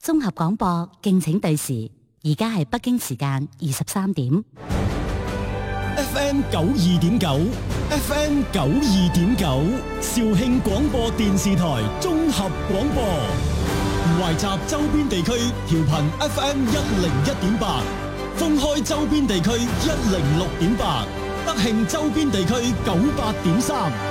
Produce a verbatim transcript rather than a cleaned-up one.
綜合廣播，敬請對時。而家係北京時間二十三點。 F M 九二點九，F M 九二點九，肇慶廣播電視台綜合廣播，懷集周邊地區調頻 F M 一零一點八，封開周邊地區一零六點八，德慶周邊地區九八點三。